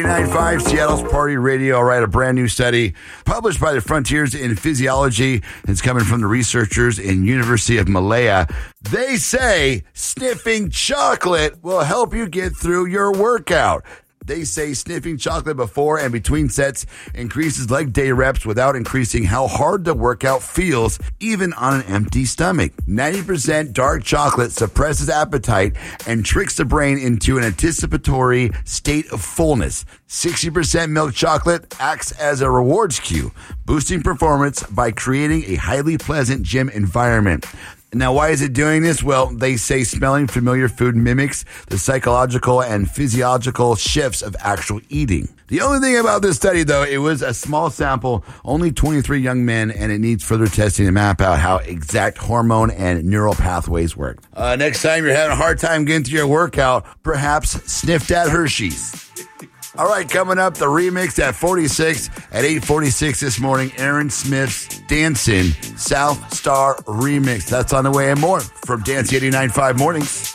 99.5 Seattle's Party Radio. All right, a brand new study published by the Frontiers in Physiology. It's coming from the researchers in University of Malaya. They say sniffing chocolate will help you get through your workout. They say sniffing chocolate before and between sets increases leg day reps without increasing how hard the workout feels, even on an empty stomach. 90% dark chocolate suppresses appetite and tricks the brain into an anticipatory state of fullness. 60% milk chocolate acts as a rewards cue, boosting performance by creating a highly pleasant gym environment. Now, why is it doing this? Well, they say smelling familiar food mimics the psychological and physiological shifts of actual eating. The only thing about this study, though, it was a small sample, only 23 young men, and it needs further testing to map out how exact hormone and neural pathways work. Next time you're having a hard time getting through your workout, perhaps sniff that Hershey's. All right, coming up, the remix at 46 at 8:46 this morning. Aaron Smith's Dancin' South Star remix. That's on the way and more from Dance 89.5 Mornings.